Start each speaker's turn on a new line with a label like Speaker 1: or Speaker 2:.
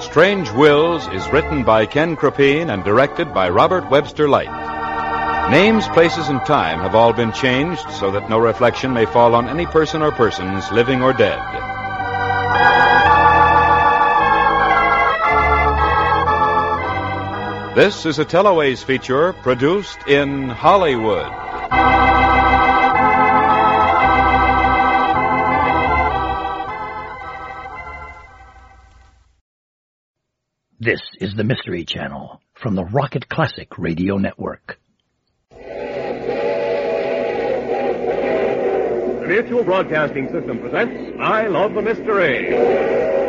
Speaker 1: Strange Wills is written by Ken Crepine and directed by Robert Webster Light. Names, places, and time have all been changed so that no reflection may fall on any person or persons, living or dead. This is a Teloways feature produced in Hollywood.
Speaker 2: This is the Mystery Channel from the Rocket Classic Radio Network.
Speaker 3: The Mutual Broadcasting System presents I Love the Mystery.